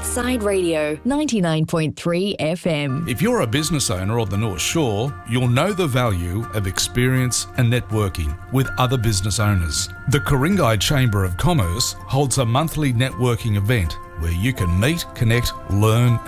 Northside Radio, 99.3 FM. If you're a business owner of the North Shore, you'll know the value of experience and networking with other business owners. The Ku-ring-gai Chamber of Commerce holds a monthly networking event where you can meet, connect, learn